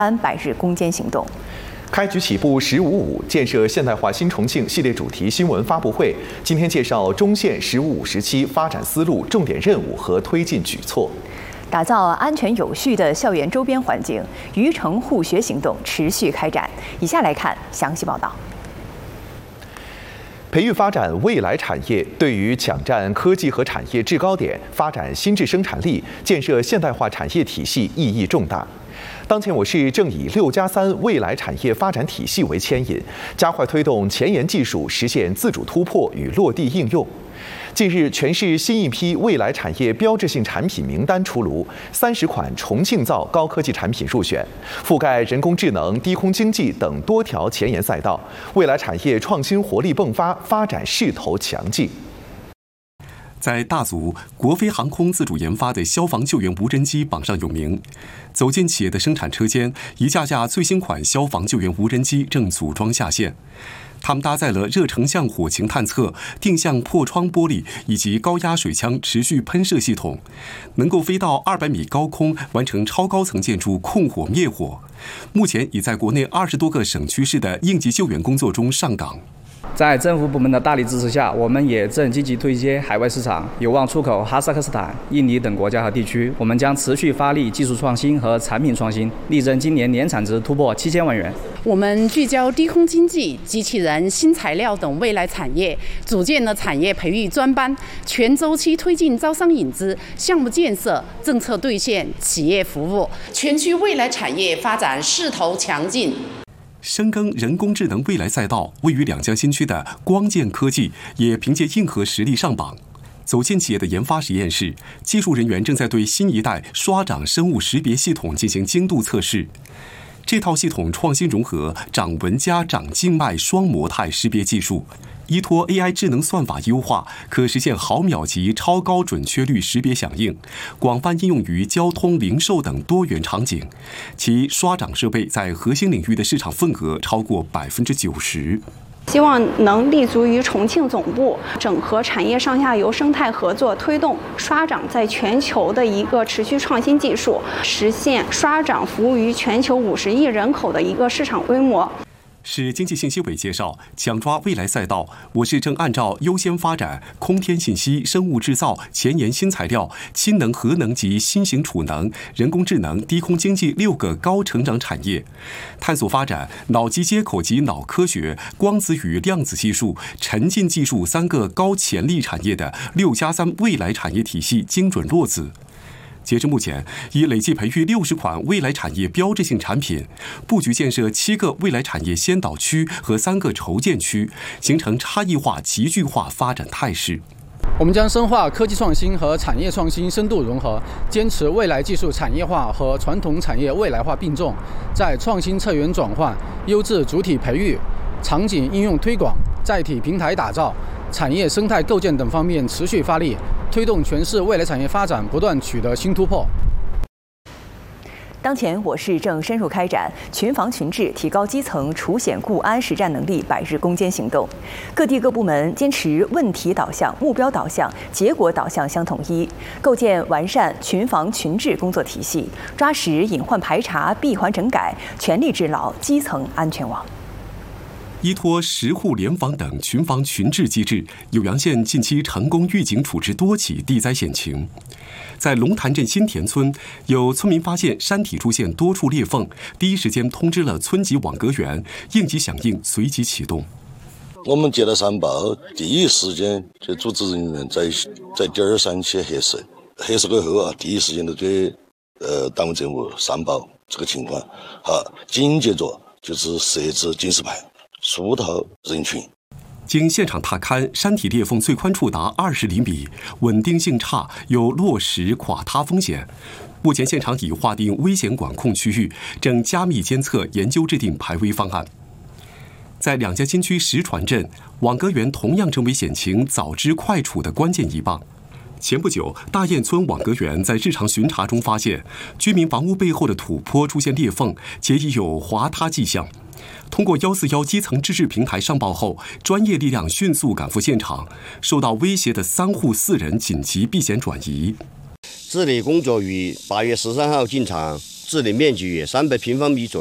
百日攻坚行动。 开局起步“15+5”建设现代化新重庆系列主题新闻发布会，今天介绍中线“15+5”时期发展思路、重点任务和推进举措。 打造安全有序的校园周边环境，渝城护学行动持续开展。以下来看详细报道。 培育发展未来产业，对于抢占科技和产业制高点、发展新质生产力、建设现代化产业体系意义重大。当前我市正以6+3未来产业发展体系为牵引，加快推动前沿技术实现自主突破与落地应用。近日，全市新一批未来产业标志性产品名单出炉，30款重庆造高科技产品入选，覆盖人工智能、低空经济等多条前沿赛道，未来产业创新活力迸发，发展势头强劲。 在大足，国飞航空自主研发的消防救援无人机榜上有名。走进企业的生产车间，一架架最新款消防救援无人机正组装下线。它们搭载了热成像火情探测、定向破窗玻璃以及高压水枪持续喷射系统，能够飞到200米高空，完成超高层建筑控火灭火。目前已在国内20多个省区市的应急救援工作中上岗。 在政府部门的大力支持下，我们也正积极对接海外市场，有望出口哈萨克斯坦、印尼等国家和地区。我们将持续发力技术创新和产品创新，力争今年年产值突破7000万元。 我们聚焦低空经济、机器人、新材料等未来产业，组建了产业培育专班，全周期推进招商引资、项目建设、政策兑现、企业服务，全区未来产业发展势头强劲。 深耕人工智能未来赛道，位于两江新区的光剑科技也凭借硬核实力上榜。走进企业的研发实验室，技术人员正在对新一代刷掌生物识别系统进行精度测试。这套系统创新融合掌纹加掌静脉双模态识别技术，依托 AI 智能算法优化，可实现毫秒级超高准确率识别响应，广泛应用于交通、零售等多元场景。其刷掌设备在核心领域的市场份额超过90%。 希望能立足于重庆总部，整合产业上下游生态合作，推动刷掌在全球的一个持续创新技术，实现刷掌服务于全球50亿人口的一个市场规模。 市经济信息委介绍，抢抓未来赛道，我市正按照优先发展空天信息、生物制造、前沿新材料、氢能、核能及新型储能、人工智能、低空经济6个高成长产业，探索发展脑机接口及脑科学、光子与量子技术、沉浸技术3个高潜力产业的6+3未来产业体系精准落子。截至目前，已累计培育60款未来产业标志性产品，布局建设7个未来产业先导区和3个筹建区，形成差异化、集聚化发展态势。 我们将深化科技创新和产业创新深度融合，坚持未来技术产业化和传统产业未来化并重，在创新策源转换、优质主体培育、场景应用推广、载体平台打造、产业生态构建等方面持续发力，推动全市未来产业发展不断取得新突破。 当前我市正深入开展群防群治、提高基层除险固安实战能力百日攻坚行动，各地各部门坚持问题导向、目标导向、结果导向相统一，构建完善群防群治工作体系，抓实隐患排查、闭环整改，全力治牢基层安全网。 依托10户联防等群防群治机制，酉阳县近期成功预警处置多起地灾险情。在龙潭镇新田村，有村民发现山体出现多处裂缝，第一时间通知了村级网格员，应急响应随即启动。 我们接到上报，第一时间就组织人员在第二山去核实，核实过后第一时间就对党务政务上报这个情况，紧接着就是设置警示牌，疏导人群。 经现场踏勘，山体裂缝最宽处达20厘米，稳定性差，有落石垮塌风险。目前现场已划定危险管控区域，正加密监测，研究制定排危方案。在两江新区石船镇，网格员同样成为险情早知快处的关键一棒。前不久，大堰村网格员在日常巡查中发现，居民房屋背后的土坡出现裂缝，且已有滑塌迹象。通过141基层自治平台上报后，专业力量迅速赶赴现场，受到威胁的3户4人紧急避险转移。 治理工作于8月13号进场， 治理面积约300平方米左右。